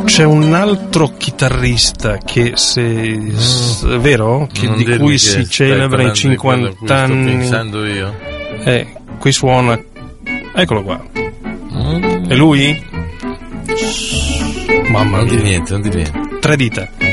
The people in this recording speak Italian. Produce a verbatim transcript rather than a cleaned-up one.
c'è un altro chitarrista che se mm. è vero che, di cui si celebra i cinquanta anni. Sto pensando io. Eh, qui suona. Eccolo qua. Mm. È lui? Mamma non mia. di niente, non di niente. Tre dita.